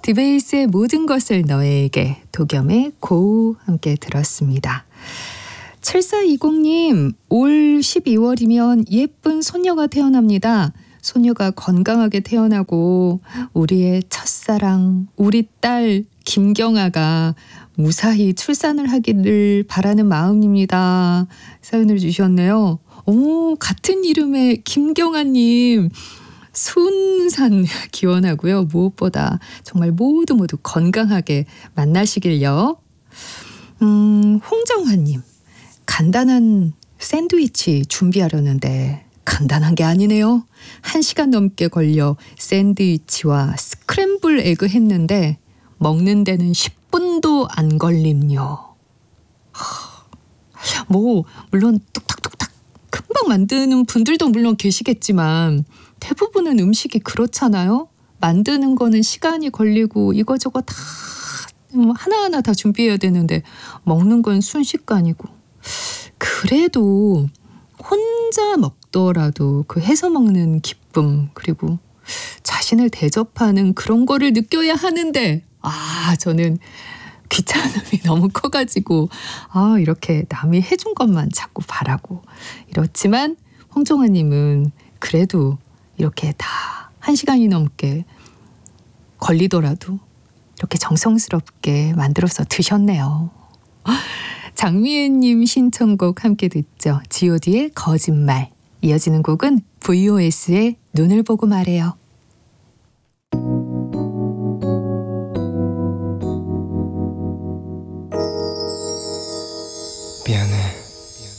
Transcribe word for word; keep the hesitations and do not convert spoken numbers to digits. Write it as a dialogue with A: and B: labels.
A: 디베이스의 모든 것을 너에게, 도겸의 고 함께 들었습니다. 칠사이공님, 올 십이월이면 예쁜 손녀가 태어납니다. 손녀가 건강하게 태어나고 우리의 첫사랑, 우리 딸 김경아가 무사히 출산을 하기를 바라는 마음입니다. 사연을 주셨네요. 오, 같은 이름의 김경아님, 순산 기원하고요. 무엇보다 정말 모두 모두 건강하게 만나시길요. 음, 홍정환님, 간단한 샌드위치 준비하려는데 간단한 게 아니네요. 한 시간 넘게 걸려 샌드위치와 스크램블 에그 했는데 먹는 데는 십 분도 안 걸림요. 뭐 물론 뚝딱뚝딱 금방 만드는 분들도 물론 계시겠지만 대부분은 음식이 그렇잖아요. 만드는 거는 시간이 걸리고 이거저거 다 하나하나 다 준비해야 되는데 먹는 건 순식간이고, 그래도 혼자 먹더라도 그 해서 먹는 기쁨, 그리고 자신을 대접하는 그런 거를 느껴야 하는데, 아 저는 귀찮음이 너무 커가지고 아 이렇게 남이 해준 것만 자꾸 바라고 이렇지만, 홍정아님은 그래도 이렇게 다 한 시간이 넘게 걸리더라도 이렇게 정성스럽게 만들어서 드셨네요. 장미애님 신청곡 함께 듣죠. 지오디의 거짓말. 이어지는 곡은 브이오에스의 눈을 보고 말해요.